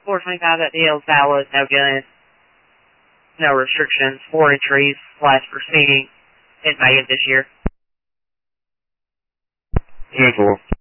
425, that deal is valid, no gun, no restrictions, 4 entries, last proceeding in May of this year. 10-4.